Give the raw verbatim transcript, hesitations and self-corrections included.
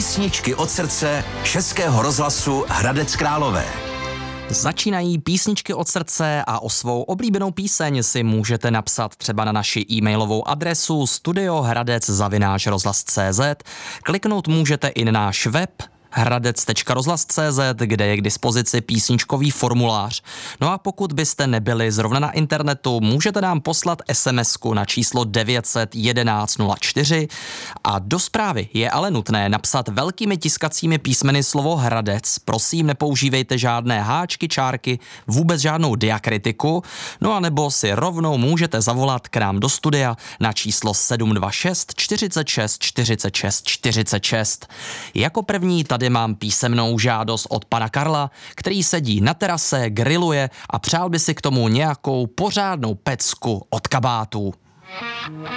Písničky od srdce Českého rozhlasu Hradec Králové. Začínají písničky od srdce a o svou oblíbenou píseň si můžete napsat třeba na naši e-mailovou adresu studiohradec zavináč rozhlas tečka cé zet. Kliknout můžete i na náš web hradec tečka rozhlas tečka cé zet, kde je k dispozici písničkový formulář. No a pokud byste nebyli zrovna na internetu, můžete nám poslat SMSku na číslo devět set jedenáct nula čtyři a do zprávy je ale nutné napsat velkými tiskacími písmeny slovo Hradec. Prosím, nepoužívejte žádné háčky, čárky, vůbec žádnou diakritiku, no a nebo si rovnou můžete zavolat k nám do studia na číslo sedm dva šest čtyřicet šest čtyřicet šest čtyřicet šest. Jako první tady Tady mám písemnou žádost od pana Karla, který sedí na terase, grilluje a přál by si k tomu nějakou pořádnou pecku od kabátů.